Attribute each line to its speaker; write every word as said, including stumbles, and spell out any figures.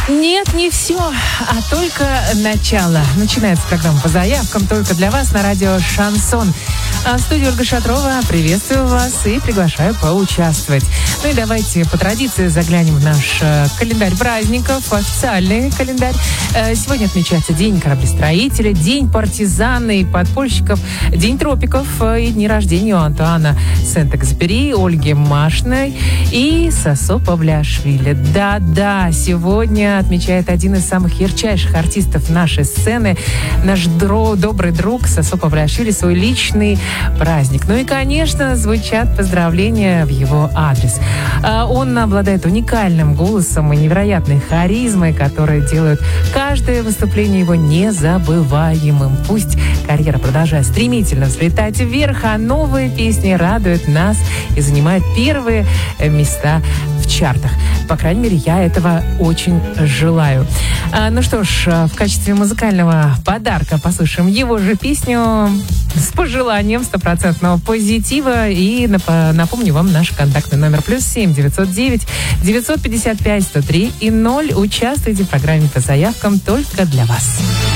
Speaker 1: Нет, не все, а только начало. Начинается программа по заявкам только для вас на радио «Шансон». А в студии Ольга Шатрова. Приветствую вас и приглашаю поучаствовать. Ну и давайте по традиции заглянем в наш э, календарь праздников, официальный календарь. Э, сегодня отмечается День кораблестроителя, День партизана и подпольщиков, День тропиков э, и дни рождения у Антуана Сент-Экзюпери, Ольги Машиной и Сосо Павлиашвили. Да-да, сегодня отмечает один из самых ярчайших артистов нашей сцены, наш дро, добрый друг Сосо Павлиашвили, свой личный праздник. Ну и, конечно, звучат поздравления в его адрес. Он обладает уникальным голосом и невероятной харизмой, которые делают каждое выступление его незабываемым. Пусть карьера продолжает стремительно взлетать вверх, а новые песни радуют нас и занимают первые места в чартах. По крайней мере, я этого очень желаю. А, ну что ж, в качестве музыкального подарка послушаем его же песню с пожеланием стопроцентного позитива. И нап- напомню вам наш контактный номер плюс семь девятьсот девять девятьсот пятьдесят пять сто три и ноль. Участвуйте в программе по заявкам только для вас.